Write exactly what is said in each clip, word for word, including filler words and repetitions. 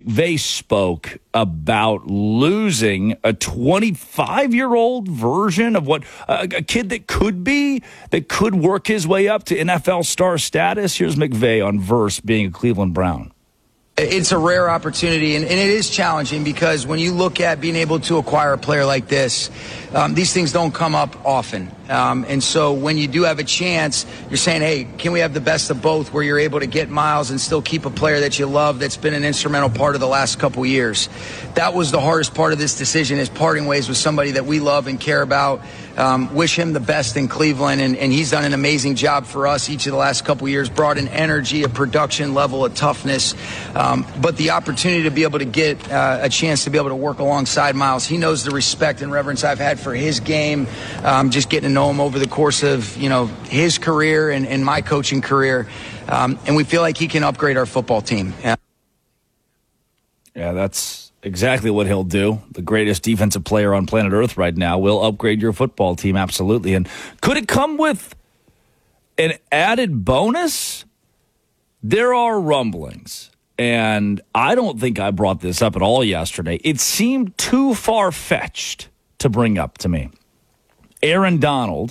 McVay spoke about losing a twenty-five-year-old version of what uh, a kid that could be, that could work his way up to N F L star status. Here's McVay on Verse being a Cleveland Brown. It's a rare opportunity, and, and it is challenging because when you look at being able to acquire a player like this, um, these things don't come up often. Um, and so when you do have a chance, you're saying, hey, can we have the best of both where you're able to get Miles and still keep a player that you love that's been an instrumental part of the last couple years? That was the hardest part of this decision, is parting ways with somebody that we love and care about. Um, wish him the best in Cleveland, and, and he's done an amazing job for us each of the last couple years, brought an energy, a production level, a toughness. Um, but the opportunity to be able to get uh, a chance to be able to work alongside Miles, he knows the respect and reverence I've had for his game, um, just getting to know him over the course of, you know, his career and, and my coaching career. Um, and we feel like he can upgrade our football team. Yeah, yeah that's exactly what he'll do. The greatest defensive player on planet Earth right now will upgrade your football team, absolutely. And could it come with an added bonus? There are rumblings, and I don't think I brought this up at all yesterday. It seemed too far-fetched to bring up to me. Aaron Donald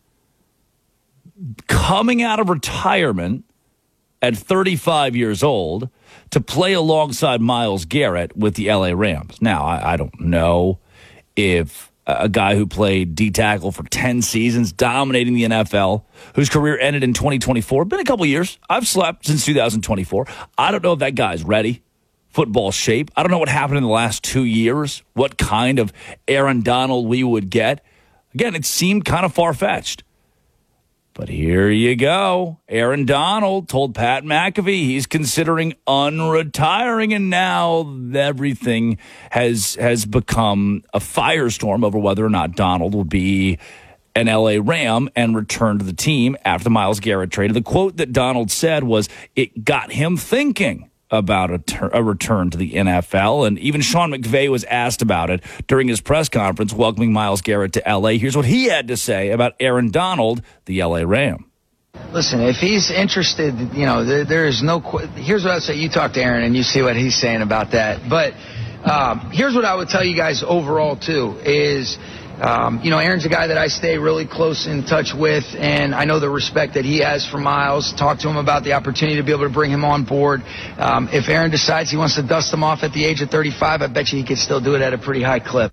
coming out of retirement at thirty-five years old to play alongside Myles Garrett with the L A Rams. Now, I, I don't know if a guy who played D-tackle for ten seasons, dominating the N F L, whose career ended in twenty twenty-four, been a couple years. I've slept since two thousand twenty-four. I don't know if that guy's ready, football shape. I don't know what happened in the last two years, what kind of Aaron Donald we would get. Again, it seemed kind of far-fetched. But here you go. Aaron Donald told Pat McAfee he's considering unretiring, and now everything has has become a firestorm over whether or not Donald will be an L A Ram and return to the team after the Myles Garrett trade. The quote that Donald said was, it got him thinking about a, ter- a return to the N F L, and even Sean McVay was asked about it during his press conference welcoming Myles Garrett to L A. Here's what he had to say about Aaron Donald, the L A Ram. Listen, if he's interested, you know, there, there is no qu- here's what I would say. You talk to Aaron and you see what he's saying about that. But um, here's what I would tell you guys overall, too, is Um, you know, Aaron's a guy that I stay really close in touch with, and I know the respect that he has for Myles. Talk to him about the opportunity to be able to bring him on board. Um, if Aaron decides he wants to dust him off at the age of thirty-five, I bet you he could still do it at a pretty high clip.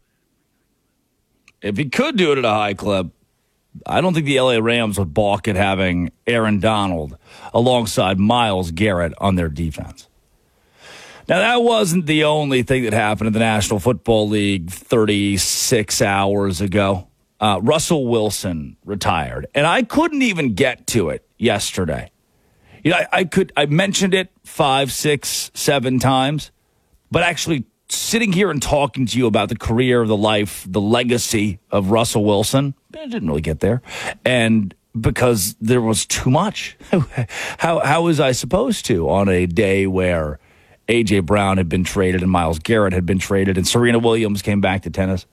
If he could do it at a high clip, I don't think the L A Rams would balk at having Aaron Donald alongside Myles Garrett on their defense. Now, that wasn't the only thing that happened in the National Football League thirty-six hours ago. Uh, Russell Wilson retired, and I couldn't even get to it yesterday. You know, I, I could I mentioned it five, six, seven times, but actually sitting here and talking to you about the career, the life, the legacy of Russell Wilson, I didn't really get there, and because there was too much. how how was I supposed to on a day where A J. Brown had been traded and Myles Garrett had been traded and Serena Williams came back to tennis?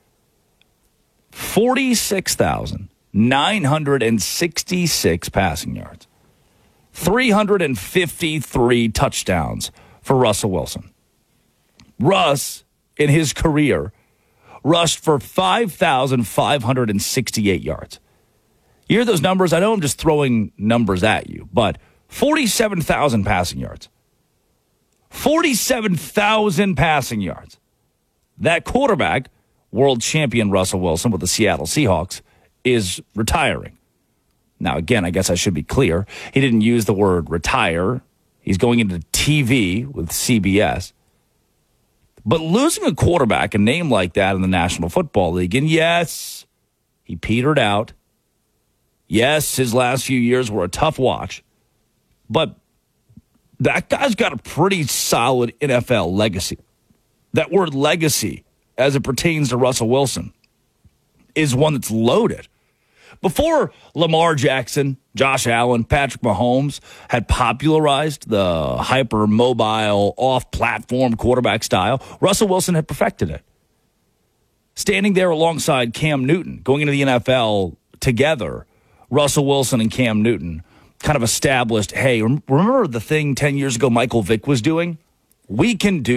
forty-six thousand nine hundred sixty-six passing yards. three hundred fifty-three touchdowns for Russell Wilson. Russ, in his career, rushed for five thousand five hundred sixty-eight yards. You hear those numbers? I know I'm just throwing numbers at you, but forty-seven thousand passing yards. forty-seven thousand passing yards. That quarterback, world champion Russell Wilson with the Seattle Seahawks, is retiring. Now, again, I guess I should be clear. He didn't use the word retire. He's going into T V with C B S. But losing a quarterback, a name like that in the National Football League, and yes, he petered out. Yes, his last few years were a tough watch. But that guy's got a pretty solid N F L legacy. That word legacy, as it pertains to Russell Wilson, is one that's loaded. Before Lamar Jackson, Josh Allen, Patrick Mahomes had popularized the hyper-mobile, off-platform quarterback style, Russell Wilson had perfected it. Standing there alongside Cam Newton, going into the N F L together, Russell Wilson and Cam Newton kind of established, hey, remember the thing ten years ago Michael Vick was doing? We can do